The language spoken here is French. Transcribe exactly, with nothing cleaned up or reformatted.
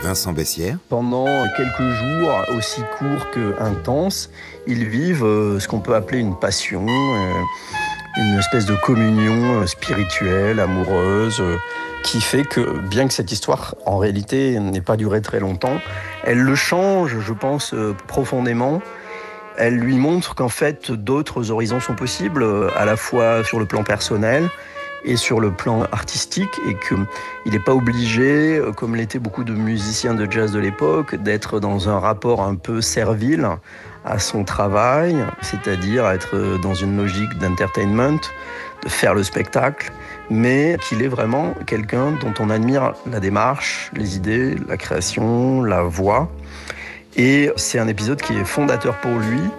Vincent Bessières. Pendant quelques jours, aussi courts qu'intenses, ils vivent euh, ce qu'on peut appeler une passion, euh, une espèce de communion euh, spirituelle, amoureuse, euh, qui fait que, bien que cette histoire, en réalité, n'ait pas duré très longtemps, elle le change, je pense, euh, profondément. Elle lui montre qu'en fait, d'autres horizons sont possibles, euh, à la fois sur le plan personnel et sur le plan artistique, et qu'il n'est pas obligé, comme l'étaient beaucoup de musiciens de jazz de l'époque, d'être dans un rapport un peu servile à son travail, c'est-à-dire être dans une logique d'entertainment, de faire le spectacle, mais qu'il est vraiment quelqu'un dont on admire la démarche, les idées, la création, la voix. Et c'est un épisode qui est fondateur pour lui,